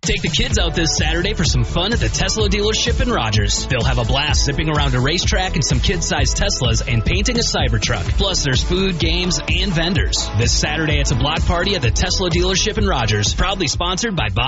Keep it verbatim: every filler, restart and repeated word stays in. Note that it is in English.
Take the kids out this Saturday for some fun at the Tesla dealership in Rogers. They'll have a blast zipping around a racetrack in some kid-sized Teslas and painting a Cybertruck. Plus, there's food, games, and vendors. This Saturday, it's a block party at the Tesla dealership in Rogers. Proudly sponsored by Bob